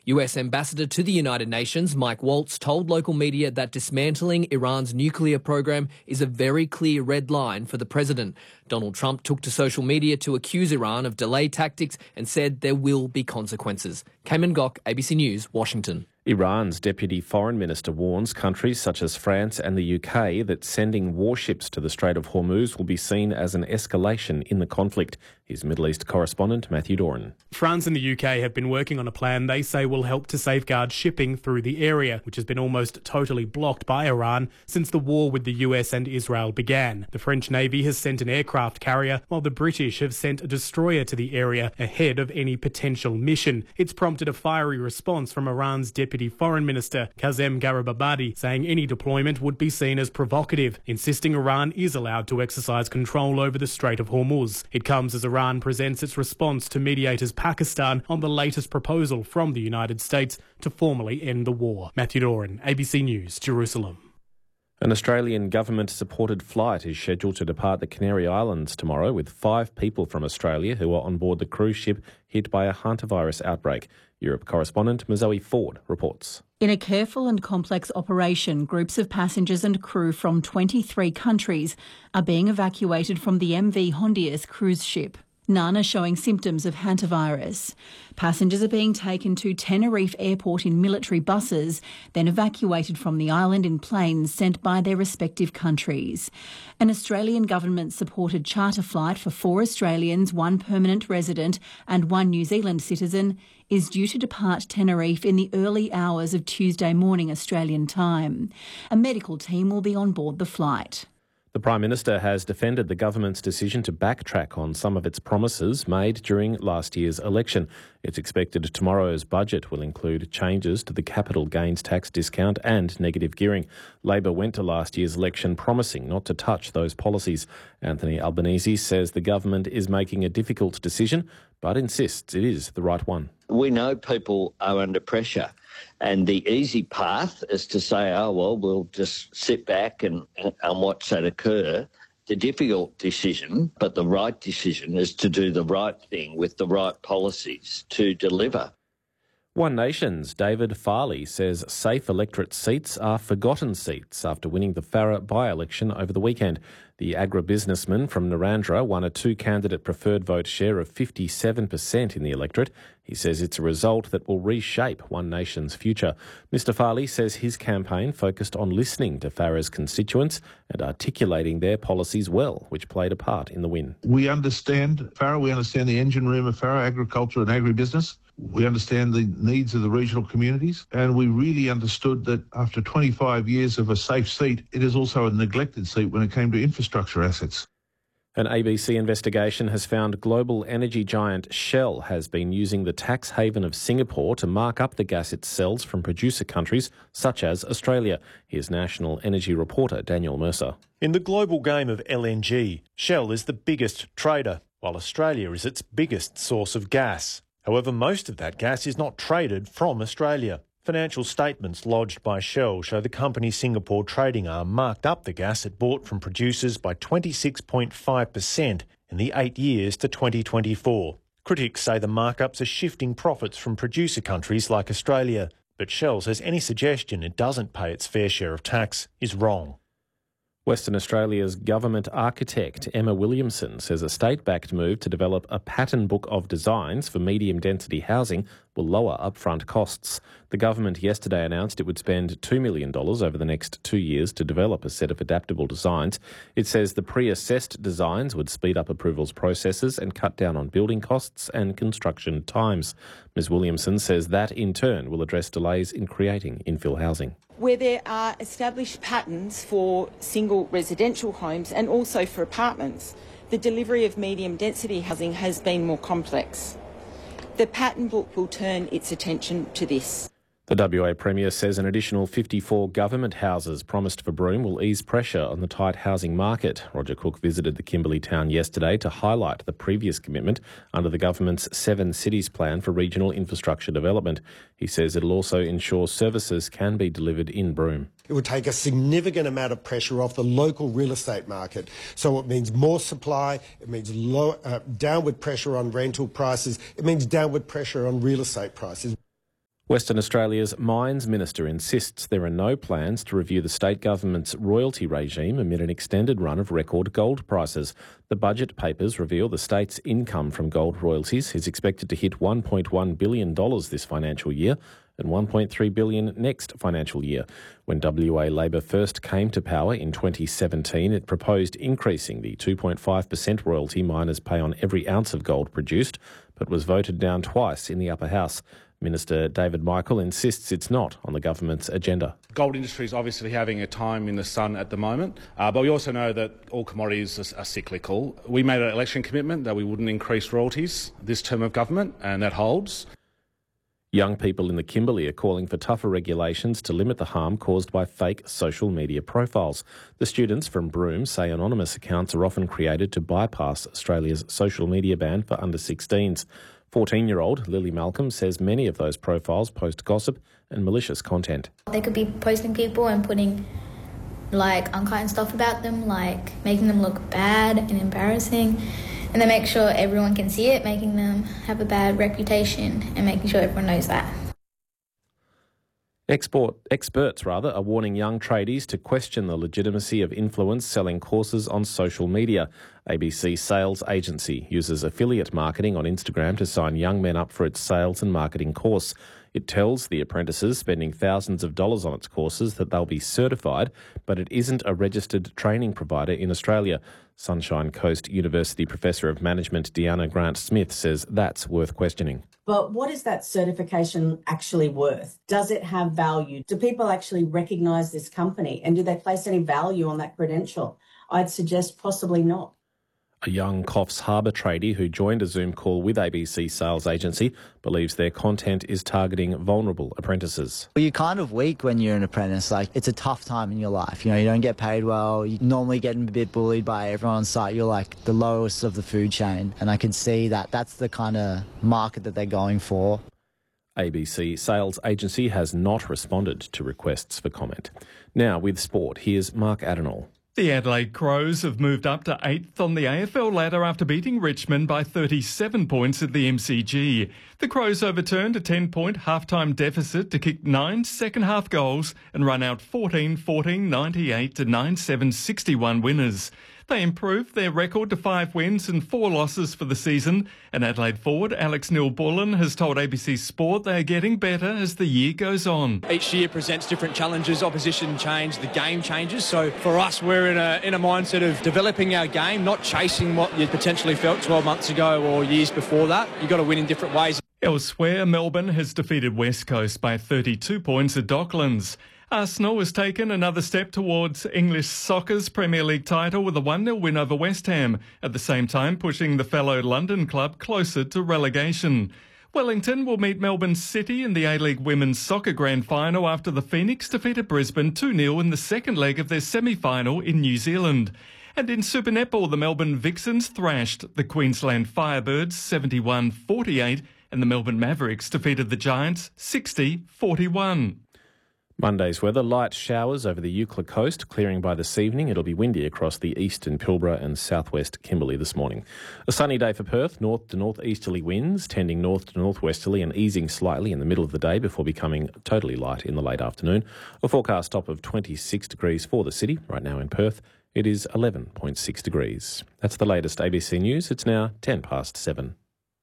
US Ambassador to the United Nations, Mike Waltz, told local media that dismantling Iran's nuclear program is a very clear red line for the president. Donald Trump took to social media to accuse Iran of delay tactics and said there will be consequences. Cayman Gok, ABC News, Washington. Iran's Deputy Foreign Minister warns countries such as France and the UK that sending warships to the Strait of Hormuz will be seen as an escalation in the conflict. Here's Middle East correspondent Matthew Doran. France and the UK have been working on a plan they say will help to safeguard shipping through the area, which has been almost totally blocked by Iran since the war with the US and Israel began. The French Navy has sent an aircraft carrier, while the British have sent a destroyer to the area ahead of any potential mission. It's prompted a fiery response from Iran's Deputy Foreign Minister Kazem Garibabadi, saying any deployment would be seen as provocative, insisting Iran is allowed to exercise control over the Strait of Hormuz. It comes as Iran presents its response to mediators Pakistan on the latest proposal from the United States to formally end the war. Matthew Doran, ABC News, Jerusalem. An Australian government-supported flight is scheduled to depart the Canary Islands tomorrow with 5 people from Australia who are on board the cruise ship hit by a hantavirus outbreak. Europe correspondent Mazoe Ford reports. In a careful and complex operation, groups of passengers and crew from 23 countries are being evacuated from the MV Hondias cruise ship. None are showing symptoms of hantavirus. Passengers are being taken to Tenerife Airport in military buses, then evacuated from the island in planes sent by their respective countries. An Australian government-supported charter flight for 4 Australians, 1 permanent resident and 1 New Zealand citizen is due to depart Tenerife in the early hours of Tuesday morning Australian time. A medical team will be on board the flight. The Prime Minister has defended the government's decision to backtrack on some of its promises made during last year's election. It's expected tomorrow's budget will include changes to the capital gains tax discount and negative gearing. Labor went to last year's election promising not to touch those policies. Anthony Albanese says the government is making a difficult decision, but insists it is the right one. We know people are under pressure, and the easy path is to say, oh, well, we'll just sit back and watch that occur. The difficult decision, but the right decision, is to do the right thing with the right policies to deliver. One Nation's David Farley says safe electorate seats are forgotten seats after winning the Farrer by-election over the weekend. The agribusinessman from Narrandera won a 2-candidate preferred vote share of 57% in the electorate. He says it's a result that will reshape One Nation's future. Mr Farley says his campaign focused on listening to Farrer's constituents and articulating their policies well, which played a part in the win. We understand Farrer, we understand the engine room of Farrer, agriculture and agribusiness. We understand the needs of the regional communities, and we really understood that after 25 years of a safe seat, it is also a neglected seat when it came to infrastructure assets. An ABC investigation has found global energy giant Shell has been using the tax haven of Singapore to mark up the gas it sells from producer countries such as Australia. Here's National Energy reporter Daniel Mercer. In the global game of LNG, Shell is the biggest trader, while Australia is its biggest source of gas. However, most of that gas is not traded from Australia. Financial statements lodged by Shell show the company's Singapore trading arm marked up the gas it bought from producers by 26.5% in the 8 years to 2024. Critics say the markups are shifting profits from producer countries like Australia, but Shell says any suggestion it doesn't pay its fair share of tax is wrong. Western Australia's government architect Emma Williamson says a state-backed move to develop a pattern book of designs for medium-density housing will lower upfront costs. The government yesterday announced it would spend $2 million over the next 2 years to develop a set of adaptable designs. It says the pre-assessed designs would speed up approvals processes and cut down on building costs and construction times. Ms Williamson says that in turn will address delays in creating infill housing. Where there are established patterns for single residential homes and also for apartments, the delivery of medium density housing has been more complex. The pattern book will turn its attention to this. The WA Premier says an additional 54 government houses promised for Broome will ease pressure on the tight housing market. Roger Cook visited the Kimberley town yesterday to highlight the previous commitment under the government's 7 cities plan for regional infrastructure development. He says it'll also ensure services can be delivered in Broome. It would take a significant amount of pressure off the local real estate market. So it means more supply, it means downward pressure on rental prices, it means downward pressure on real estate prices. Western Australia's Mines Minister insists there are no plans to review the state government's royalty regime amid an extended run of record gold prices. The budget papers reveal the state's income from gold royalties is expected to hit $1.1 billion this financial year and $1.3 billion next financial year. When WA Labor first came to power in 2017, it proposed increasing the 2.5% royalty miners pay on every ounce of gold produced, but was voted down twice in the upper house. Minister David Michael insists it's not on the government's agenda. Gold industry is obviously having a time in the sun at the moment, but we also know that all commodities are cyclical. We made an election commitment that we wouldn't increase royalties this term of government, and that holds. Young people in the Kimberley are calling for tougher regulations to limit the harm caused by fake social media profiles. The students from Broome say anonymous accounts are often created to bypass Australia's social media ban for under 16s. 14-year-old Lily Malcolm says many of those profiles post gossip and malicious content. They could be posting people and putting unkind stuff about them, making them look bad and embarrassing, and they make sure everyone can see it, making them have a bad reputation and making sure everyone knows that. Experts are warning young tradies to question the legitimacy of influence selling courses on social media. ABC Sales Agency uses affiliate marketing on Instagram to sign young men up for its sales and marketing course. It tells the apprentices spending thousands of dollars on its courses that they'll be certified, but it isn't a registered training provider in Australia. Sunshine Coast University Professor of Management Deanna Grant-Smith says that's worth questioning. But what is that certification actually worth? Does it have value? Do people actually recognise this company? And do they place any value on that credential? I'd suggest possibly not. A young Coffs Harbour tradie who joined a Zoom call with ABC Sales Agency believes their content is targeting vulnerable apprentices. Well, you're kind of weak when you're an apprentice. It's a tough time in your life. You don't get paid well. You're normally getting a bit bullied by everyone on site. You're the lowest of the food chain. And I can see that that's the kind of market that they're going for. ABC Sales Agency has not responded to requests for comment. Now with sport, here's Mark Adenall. The Adelaide Crows have moved up to 8th on the AFL ladder after beating Richmond by 37 points at the MCG. The Crows overturned a 10-point half-time deficit to kick 9 second-half goals and run out 14-98 to 9-7-61 winners. They improved their record to 5 wins and 4 losses for the season, and Adelaide forward Alex Neil-Bullen has told ABC Sport they are getting better as the year goes on. Each year presents different challenges, opposition change, the game changes, so for us we're in a mindset of developing our game, not chasing what you potentially felt 12 months ago or years before that. You've got to win in different ways. Elsewhere, Melbourne has defeated West Coast by 32 points at Docklands. Arsenal has taken another step towards English soccer's Premier League title with a 1-0 win over West Ham, at the same time pushing the fellow London club closer to relegation. Wellington will meet Melbourne City in the A-League Women's Soccer Grand Final after the Phoenix defeated Brisbane 2-0 in the second leg of their semi-final in New Zealand. And in Super Netball, the Melbourne Vixens thrashed the Queensland Firebirds 71-48 and the Melbourne Mavericks defeated the Giants 60-41. Monday's weather, light showers over the Eucla coast, clearing by this evening. It'll be windy across the eastern Pilbara and southwest Kimberley this morning. A sunny day for Perth, north to northeasterly winds, tending north to northwesterly and easing slightly in the middle of the day before becoming totally light in the late afternoon. A forecast top of 26 degrees for the city. Right now in Perth, it is 11.6 degrees. That's the latest ABC News. It's now 7:10.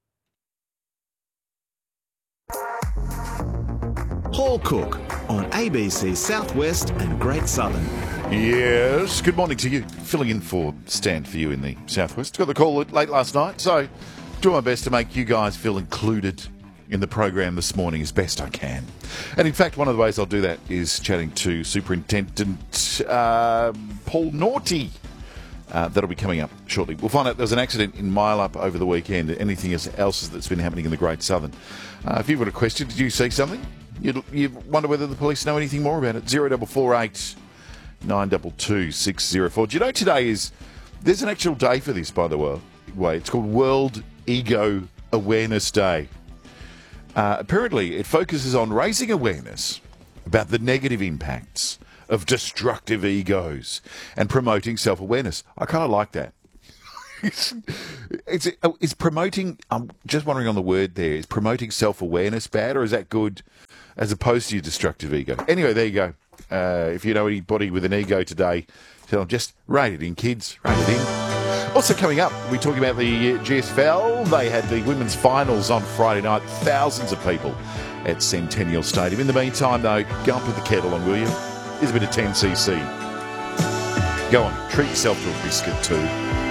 Paul Cook on ABC Southwest and Great Southern. Yes, good morning to you. Filling in for Stan for you in the Southwest. Got the call late last night, so do my best to make you guys feel included in the program this morning as best I can. And in fact, one of the ways I'll do that is chatting to Superintendent Paul Naughty. That'll be coming up shortly. We'll find out there was an accident in Mile-up over the weekend. Anything else that's been happening in the Great Southern. If you've got a question, did you see something? You wonder whether the police know anything more about it. 0448 922 604. Do you know there's an actual day for this, by the way. It's called World Ego Awareness Day. Apparently, it focuses on raising awareness about the negative impacts of destructive egos and promoting self-awareness. I kind of like that. It's promoting, I'm just wondering on the word there, is promoting self-awareness bad or is that good? as opposed to your destructive ego. Anyway, there you go. If you know anybody with an ego today, tell them just rate it in, kids. Rate it in. Also coming up, we're talking about the GSFL. They had the women's finals on Friday night. Thousands of people at Centennial Stadium. In the meantime, though, go and put the kettle on, will you? Here's a bit of 10cc. Go on, treat yourself to a biscuit too.